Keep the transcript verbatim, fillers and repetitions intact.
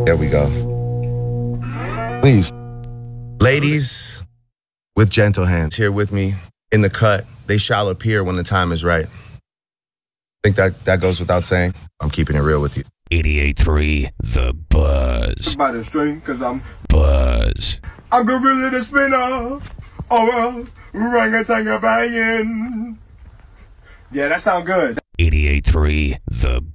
There we go. Please. Ladies with gentle hands here with me in the cut. They shall appear when the time is right. Think that that goes without saying? I'm keeping it real with you. eighty-eight point three The Buzz. By the string, cause I'm Buzz. I'm gorilla the spinner. Oh well, orangutan banging. Yeah, that sound good. eighty-eight point three The